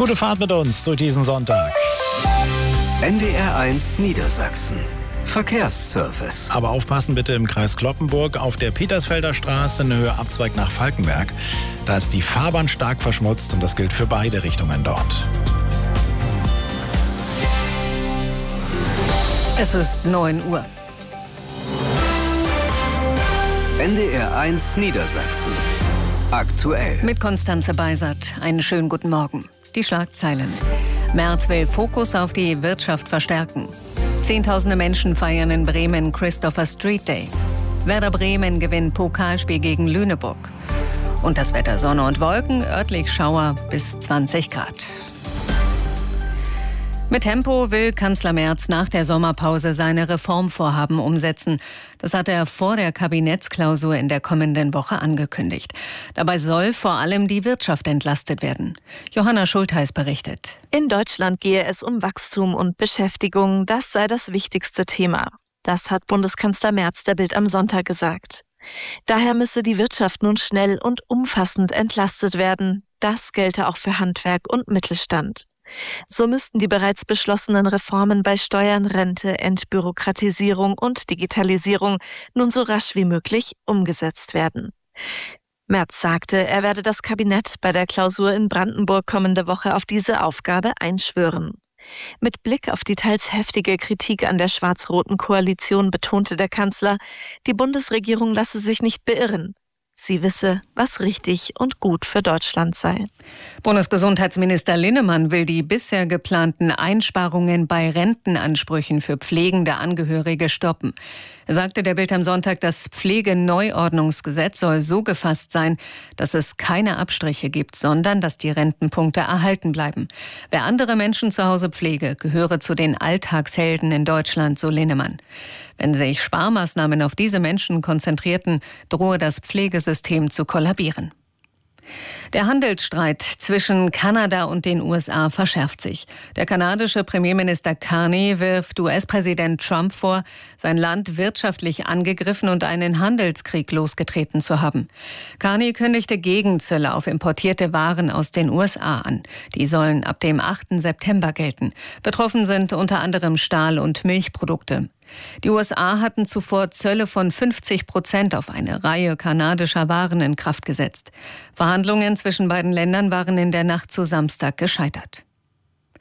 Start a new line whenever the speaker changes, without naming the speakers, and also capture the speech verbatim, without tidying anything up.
Gute Fahrt mit uns durch diesen Sonntag.
N D R eins Niedersachsen. Verkehrsservice.
Aber aufpassen bitte im Kreis Cloppenburg auf der Petersfelder Straße in Höhe Abzweig nach Falkenberg. Da ist die Fahrbahn stark verschmutzt und das gilt für beide Richtungen dort.
Es ist neun Uhr.
N D R eins Niedersachsen. Aktuell.
Mit Konstanze Beisert. Einen schönen guten Morgen. Die Schlagzeilen. Merz will Fokus auf die Wirtschaft verstärken. Zehntausende Menschen feiern in Bremen Christopher Street Day. Werder Bremen gewinnt Pokalspiel gegen Lüneburg. Und das Wetter: Sonne und Wolken, örtlich Schauer bis zwanzig Grad. Mit Tempo will Kanzler Merz nach der Sommerpause seine Reformvorhaben umsetzen. Das hat er vor der Kabinettsklausur in der kommenden Woche angekündigt. Dabei soll vor allem die Wirtschaft entlastet werden. Johanna Schultheis berichtet.
In Deutschland gehe es um Wachstum und Beschäftigung. Das sei das wichtigste Thema. Das hat Bundeskanzler Merz der Bild am Sonntag gesagt. Daher müsse die Wirtschaft nun schnell und umfassend entlastet werden. Das gelte auch für Handwerk und Mittelstand. So müssten die bereits beschlossenen Reformen bei Steuern, Rente, Entbürokratisierung und Digitalisierung nun so rasch wie möglich umgesetzt werden. Merz sagte, er werde das Kabinett bei der Klausur in Brandenburg kommende Woche auf diese Aufgabe einschwören. Mit Blick auf die teils heftige Kritik an der schwarz-roten Koalition betonte der Kanzler, die Bundesregierung lasse sich nicht beirren. Sie wisse, was richtig und gut für Deutschland sei.
Bundesgesundheitsminister Linnemann will die bisher geplanten Einsparungen bei Rentenansprüchen für pflegende Angehörige stoppen. Er sagte der Bild am Sonntag, das Pflegeneuordnungsgesetz soll so gefasst sein, dass es keine Abstriche gibt, sondern dass die Rentenpunkte erhalten bleiben. Wer andere Menschen zu Hause pflege, gehöre zu den Alltagshelden in Deutschland, so Linnemann. Wenn sich Sparmaßnahmen auf diese Menschen konzentrierten, drohe das Pflegesystem zu kollabieren. Der Handelsstreit zwischen Kanada und den U S A verschärft sich. Der kanadische Premierminister Carney wirft U S-Präsident Trump vor, sein Land wirtschaftlich angegriffen und einen Handelskrieg losgetreten zu haben. Carney kündigte Gegenzölle auf importierte Waren aus den U S A an. Die sollen ab dem achten September gelten. Betroffen sind unter anderem Stahl- und Milchprodukte. Die U S A hatten zuvor Zölle von fünfzig Prozent auf eine Reihe kanadischer Waren in Kraft gesetzt. Verhandlungen zwischen beiden Ländern waren in der Nacht zu Samstag gescheitert.